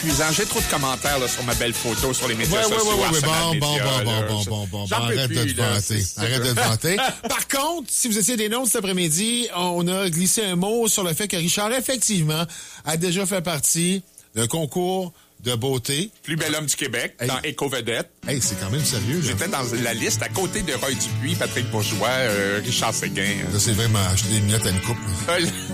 épuisant. J'ai trop de commentaires là, sur ma belle photo sur les médias sociaux. Bon. Arrête de te vanter. Arrête de te vanter. Par contre, si vous étiez des nôtres cet après-midi, on a glissé un mot sur le fait que Richard, effectivement, a déjà fait partie d'un concours de beauté. Plus bel homme du Québec, dans Éco-Vedette. Hey, c'est quand même sérieux, là. J'étais dans la liste à côté de Roy Dupuis, Patrick Bourgeois, Richard Séguin. Là, c'est vraiment acheter des lunettes à une coupe.